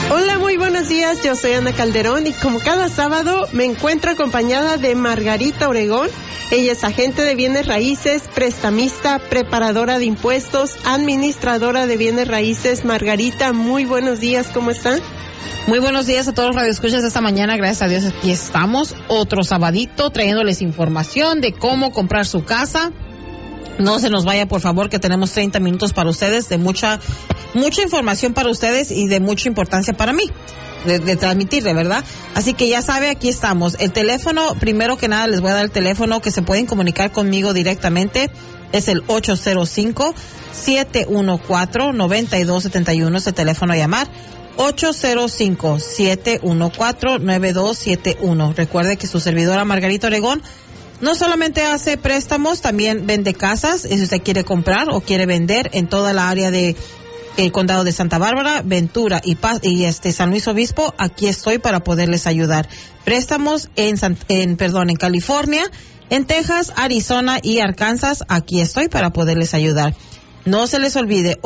Hola, muy buenos días, yo soy Ana Calderón y como cada sábado me encuentro acompañada de Margarita Obregón. Ella es agente de bienes raíces, prestamista, preparadora de impuestos, administradora de bienes raíces. Margarita, muy buenos días, ¿cómo está? Muy buenos días a todos los radioescuchas de esta mañana, gracias a Dios aquí estamos, otro sabadito trayéndoles información de cómo comprar su casa. No se nos vaya, por favor, que tenemos 30 minutos para ustedes de mucha información para ustedes y de mucha importancia para mí, de transmitir, de verdad. Así que ya sabe, aquí estamos. El teléfono, primero que nada, les voy a dar el teléfono que se pueden comunicar conmigo directamente. Es el 805-714-9271, es el teléfono a llamar. 805-714-9271. Recuerde que su servidora Margarita Obregón no solamente hace préstamos, también vende casas, si usted quiere comprar o quiere vender en toda la área de el condado de Santa Bárbara, Ventura y San Luis Obispo. Aquí estoy para poderles ayudar. Préstamos en California, en Texas, Arizona y Arkansas. Aquí estoy para poderles ayudar. No se les olvide,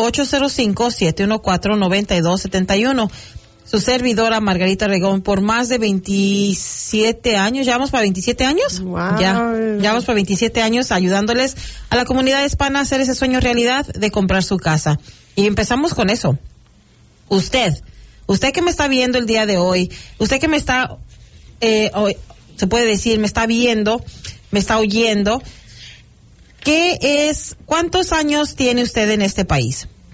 805-714-9271. Su servidora Margarita Obregón, por más de 27 años, ¿ya vamos para 27 años? Wow. Ya vamos para 27 años ayudándoles a la comunidad hispana a hacer ese sueño realidad de comprar su casa. Y empezamos con eso. Usted que me está viendo el día de hoy, usted que me está, se puede decir, me está viendo, me está oyendo, ¿cuántos años tiene usted en este país?